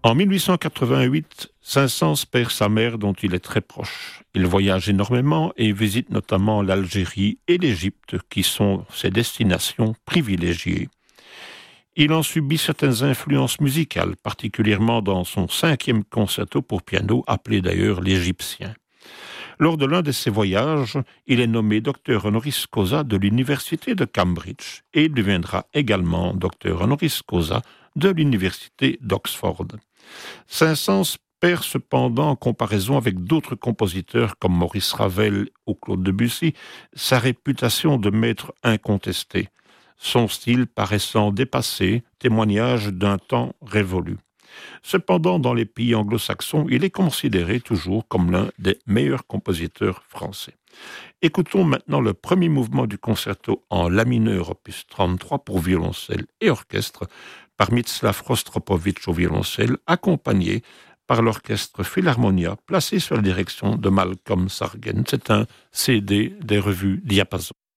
En 1888, Saint-Saëns perd sa mère dont il est très proche. Il voyage énormément et visite notamment l'Algérie et l'Égypte qui sont ses destinations privilégiées. Il en subit certaines influences musicales, particulièrement dans son 5e concerto pour piano, appelé d'ailleurs l'Égyptien. Lors de l'un de ses voyages, il est nommé docteur honoris causa de l'université de Cambridge et il deviendra également docteur honoris causa de l'université d'Oxford. Saint-Saëns perd cependant, en comparaison avec d'autres compositeurs comme Maurice Ravel ou Claude Debussy, sa réputation de maître incontesté, son style paraissant dépassé, témoignage d'un temps révolu. Cependant, dans les pays anglo-saxons, il est considéré toujours comme l'un des meilleurs compositeurs français. Écoutons maintenant le premier mouvement du concerto en la mineur opus 33 pour violoncelle et orchestre par Mstislav Rostropovitch au violoncelle, accompagné par l'orchestre Philharmonia placé sous la direction de Malcolm Sargent. C'est un CD des revues Diapason.